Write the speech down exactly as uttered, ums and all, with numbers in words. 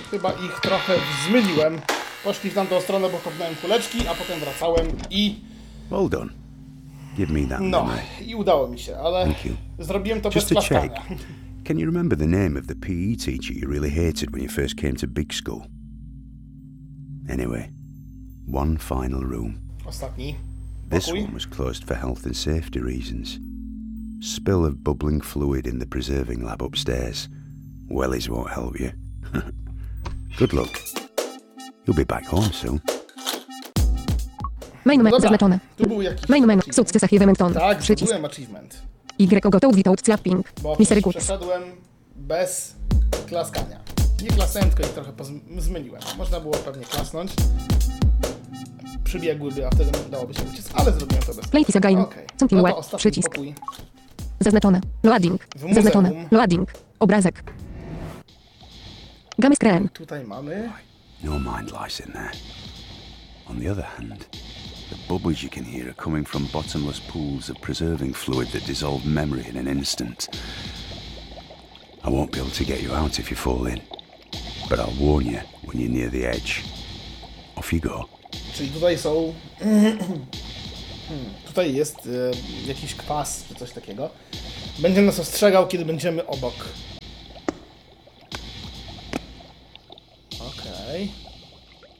chyba ich trochę zmyliłem. Poszli w tamtą stronę, bo kopnąłem kuleczki, a potem wracałem i... Well done. Give me that No, memory. i udało mi się, ale Thank you. zrobiłem to Just bez to check, klaskania. can you remember the name of the P E teacher you really hated when you first came to Big School? Anyway, one final room. Ostatni. This Pokój. one was closed for health and safety reasons. Spill of bubbling fluid in the preserving lab upstairs. Wellies won't help you. Good luck. You'll be back home soon. Main menu Dobra, zaznaczone. tu był jakiś... Main menu. achievement. Success achievement on. Tak, Przycisk. zdobyłem achievement. Y gotoł without slapping. Bo Misery goods. przeszedłem bez klaskania. Nie klasnąłem, tylko ich trochę pozm- zmyliłem. Można było pewnie klasnąć. Przybiegłyby, a wtedy dałoby się uciec, ale zrobiłem to bez. Play is again. Okej. Something No to wet. ostatni Przycisk. pokój. Zaznaczone. Loading. W muzeum. Zaznaczone. Loading. Obrazek. Game screen. Tutaj mamy... No mind lies in there. On the other hand, the bubbles you can hear are coming from bottomless pools of preserving fluid that dissolve memory in an instant. I won't be able to get you out if you fall in, but I'll warn you when you're near the edge. Off you go. Czyli tutaj są... Hmm. Tutaj jest e, jakiś kwas czy coś takiego. Będzie nas ostrzegał, kiedy będziemy obok